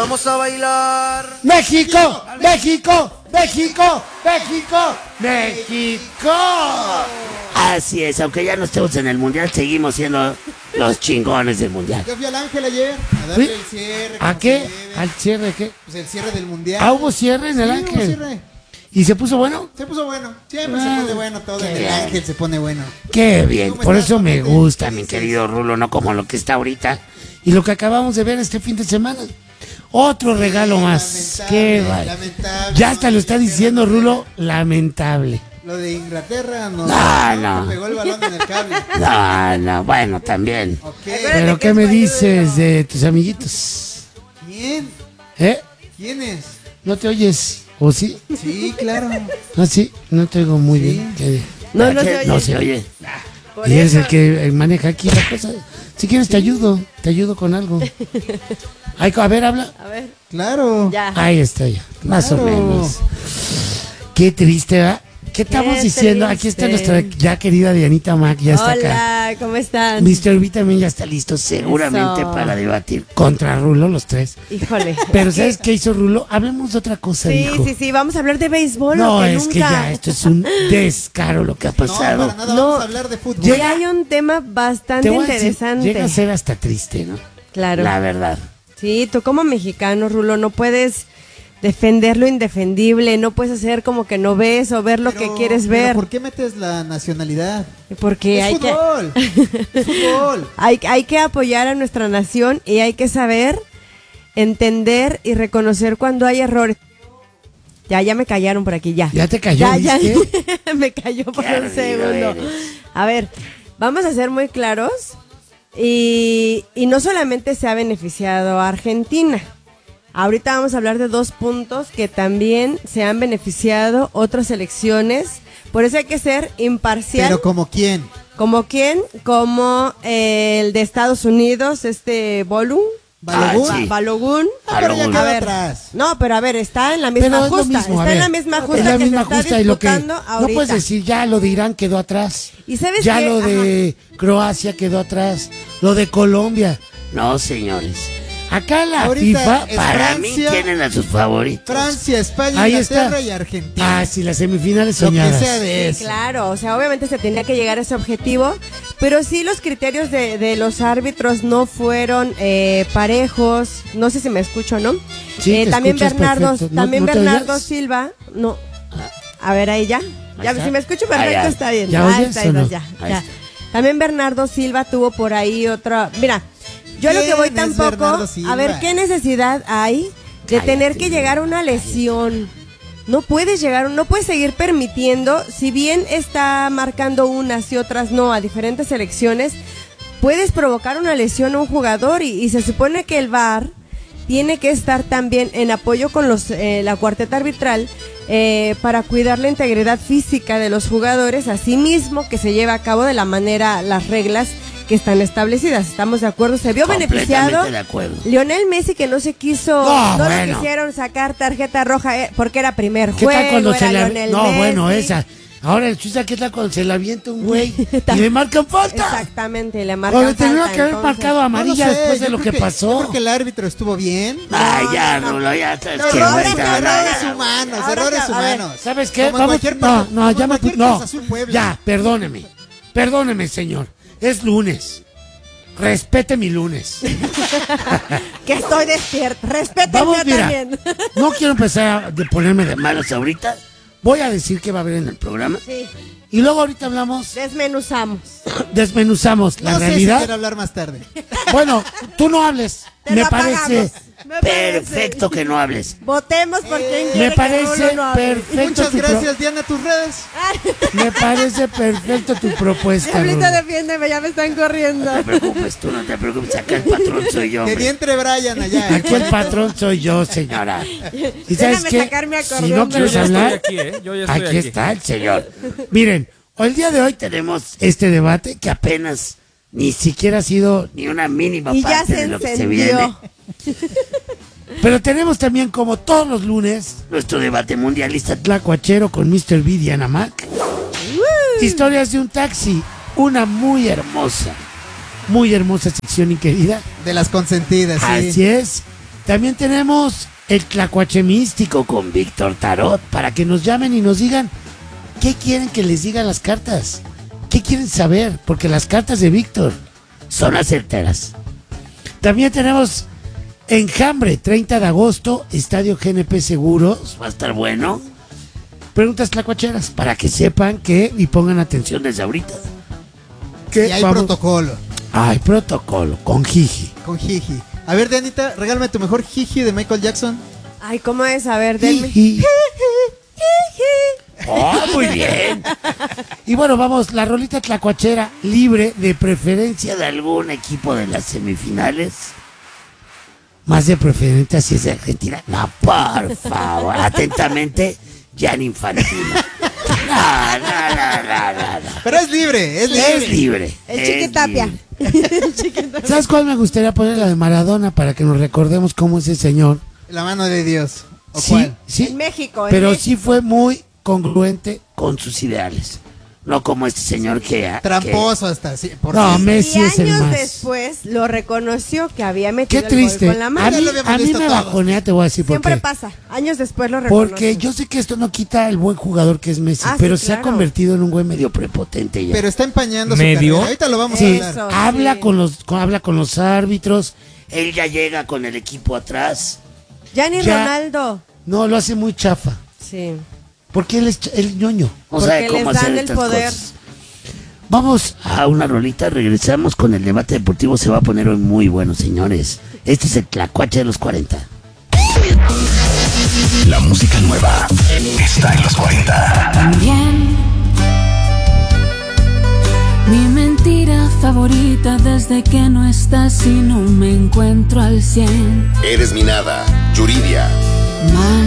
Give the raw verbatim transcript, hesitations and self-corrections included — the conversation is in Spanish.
vamos a bailar. México, México, México, México, México. Así es, aunque ya no estemos en el mundial, seguimos siendo los chingones del mundial. Yo fui al Ángel ayer a darle ¿Sí? el cierre. ¿A qué? ¿Al cierre de qué? Pues el cierre del mundial. ¿Ah, hubo cierre en el Sí, Ángel? hubo cierre. ¿Y se puso bueno? Se puso bueno. Siempre Ah, se pone bueno todo. En el bien. Ángel se pone bueno. Qué bien, ¿Cómo por estás, eso me papi? gusta, ¿Qué mi dices? querido Rulo, no como lo que está ahorita. Y lo que acabamos de ver este fin de semana. Otro regalo más. Lamentable, Qué vale. lamentable. Ya hasta lo está diciendo Rulo, lamentable. Lo de Inglaterra nos No, no. pegó el balón en el cable. No, no, bueno, también. Ok. Pero que ¿qué es me pañuelo. dices de tus amiguitos? ¿Quién? ¿Eh? ¿Quién es? ¿No te oyes? ¿O sí? Sí, claro. No, sí, no te oigo muy Sí. bien. ¿Qué? No, no ¿Qué? se oye. No se oye. Por Y es eso. el que eh, maneja aquí la cosa. Si quieres te ayudo, te ayudo con algo. Ay, a ver, habla. A ver, Claro. ya. Ahí está ya, más Claro. o menos. Qué triste, ¿verdad? ¿Qué estamos Qué diciendo? Aquí está triste. nuestra ya querida Dianita Mac, ya está acá. Hola, ¿cómo están? mister V también ya está listo, seguramente Eso. para debatir contra Rulo los tres. Híjole. Pero ¿sabes qué hizo Rulo? Hablemos de otra cosa, Sí, dijo. sí, sí, vamos a hablar de béisbol. No, lo que es nunca. que ya, esto es un descaro lo que ha No, pasado. para nada. No. Vamos a hablar de fútbol. Y Llega- hay un tema bastante Te voy a decir, interesante. llega a ser hasta triste, ¿no? Claro. La verdad. Sí, tú como mexicano, Rulo, no puedes defender lo indefendible, no puedes hacer como que no ves o ver lo Pero- que quieres pero ver. ¿Por qué metes la nacionalidad? Porque Es hay que, fútbol. Es fútbol. hay, hay que apoyar a nuestra nación y hay que saber entender y reconocer cuando hay errores. Ya, ya me callaron por aquí, ya. ¿Ya te cayó, Ya, ya. viste? Me cayó por Qué un ardido segundo. eres. A ver, vamos a ser muy claros. Y, y no solamente se ha beneficiado a Argentina. Ahorita vamos a hablar de dos puntos que también se han beneficiado otras selecciones. Por eso hay que ser imparcial. Pero ¿como quién? ¿Como quién? Como eh, el de Estados Unidos, este Bolu. ¿Balogun? Ah, sí. Ba- Balogun. Ah, pero ya Balogun. quedó A ver, atrás. No, pero a ver, está en la Pero misma es lo justa. mismo, a está en ver. la misma justa Es la que misma se está justa y lo que disputando no ahorita. puedes decir ya lo de Irán quedó atrás. ¿Y sabes Ya qué? lo de Croacia quedó atrás, lo de Colombia. No, señores. Acá la Ahorita FIFA es Para Francia, mí tienen a sus favoritos. Francia, España, Ahí Inglaterra está. y Argentina. Ah, sí, las semifinales Lo que soñadas. sea de Sí, eso. claro, o sea, obviamente se tenía que llegar a ese objetivo, pero sí los criterios de, de los árbitros no fueron eh, parejos, no sé si me escucho o no. Sí, Eh, te también escuchas Bernardo, perfecto. ¿No- también no te Bernardo oyes? Silva, no, a ver ahí ya, ya está. si me escucho Ah, perfecto ya. está bien. ¿Ya Ah, oyes está, o no? ya, Ahí ya. está. También Bernardo Silva tuvo por ahí otra, mira, yo lo que ¿Quién voy es tampoco, Bernardo Silva? a ver qué necesidad hay de Cállate, tener que llegar a una lesión. No puedes llegar, no puedes seguir permitiendo, si bien está marcando unas y otras no a diferentes selecciones, puedes provocar una lesión a un jugador y, y se supone que el V A R tiene que estar también en apoyo con los eh, la cuarteta arbitral eh, para cuidar la integridad física de los jugadores, así mismo que se lleva a cabo de la manera las reglas que están establecidas. ¿Estamos de acuerdo? Se vio beneficiado Completamente de acuerdo. Lionel Messi, que no se quiso, No, no, bueno. le quisieron sacar tarjeta roja eh, porque era primer ¿Qué juego, tal cuando era se la Lionel No, Messi. bueno, esa. Ahora el chusa, ¿qué tal cuando se la avienta un güey y le marcan falta? Exactamente, le O marcan le tendría falta, que haber entonces. marcado No lo amarilla sé, después de yo lo creo que, pasó. Yo creo que el árbitro estuvo bien. Ay, ya, no. Rulo, ya sabes No, que errores, ahorita van a errores ganar. humanos, Ahora errores que- a ver, humanos. ¿Sabes qué? Como en Vamos, cualquier no, par- no, como ya en me cualquier no, Cruz Azul Puebla. ya, perdóneme, perdóneme, señor, es lunes, respete mi lunes. Que estoy despierta, respétenme Vamos, mira, también. no quiero empezar a de ponerme de mal, Malos ahorita. voy a decir qué va a haber en el programa Sí, y luego ahorita hablamos, desmenuzamos. desmenuzamos la No sé si realidad. quiero hablar más tarde. Bueno, tú no hables, Te me lo parece, apagamos. Me parece. Perfecto que no hables. Votemos por quien me quiere que parece Rulo no hable. perfecto Muchas tu pro- gracias, Diana, tus redes. me parece perfecto tu propuesta, Diablito, Rulo. defiéndeme, ya me están corriendo. No te preocupes, tú no te preocupes. Acá el patrón soy yo, Que hombre. entre Brian allá. Aquí el patrón soy yo, señora. ¿Y sabes Déjame qué? sacar mi Si acordeón, no Bruno. quieres Yo ya estoy hablar, aquí, ¿eh? Yo ya estoy aquí aquí. está el señor. Miren, el día de hoy tenemos este debate que apenas ni siquiera ha sido, Ni una mínima Y ya parte se de lo que se viene. encendió. pero tenemos también como todos los lunes Nuestro debate mundialista. Tlacuachero con mister V, Diana Mac. Historias de un taxi, una muy hermosa, muy hermosa sección y querida. De las consentidas, sí. Así es. También tenemos el tlacuache místico con Víctor Tarot, para que nos llamen y nos digan qué quieren que les digan las cartas, qué quieren saber, porque las cartas de Víctor son las certeras. También tenemos Enjambre, treinta de agosto, Estadio G N P Seguros, va a estar bueno. Preguntas tlacuacheras, para que sepan que y pongan atención desde ahorita. Y hay vamos- protocolo Hay protocolo, con Jiji. con Jiji. A ver, Dianita, regálame tu mejor Jiji de Michael Jackson. Ay, ¿cómo es? A ver, denme. Jiji. Oh, muy bien. Y bueno, vamos, la rolita tlacuachera libre, de preferencia de algún equipo de las semifinales. Más de preferencia si es de Argentina. No, por favor. Atentamente, Gianni Infantino. No, no, no, no, no, no. Pero es libre, es libre. Es libre. El es Chiquitapia. libre. ¿Sabes cuál me gustaría poner? La de Maradona, para que nos recordemos cómo ese señor. La mano de Dios. ¿O Sí, cuál? sí. En México. en Pero México. sí fue muy congruente con sus ideales. No como este señor que... Tramposo hasta, sí. Por No, sí. Messi Y es el años más. después lo reconoció que había metido Qué el gol triste. con la A mano. mí, lo habíamos a mí visto me todos. bajonea, te voy a decir por Siempre qué. pasa. Años después lo reconoció. Porque yo sé que esto no quita el buen jugador que es Messi, Ah, sí, pero se ha claro. convertido en un güey medio prepotente ya. Pero está empañando ¿Medio? su carrera. Ahorita lo vamos Sí, a hablar. Eso. habla sí. con los con- habla con los árbitros. Él ya llega con el equipo atrás. Gianni Ya. Ronaldo. No, lo hace muy chafa. Sí. Porque él es ch- el ñoño. No Porque sabe les cómo dan hacer el estas poder. cosas. Vamos a una rolita, regresamos con el debate deportivo. Se va a poner hoy muy bueno, señores. Este es el tlacuache de los cuarenta. La música nueva está en los cuarenta. También mi mentira favorita desde que no estás y no me encuentro al cien. Eres mi nada, Yuridia. Mal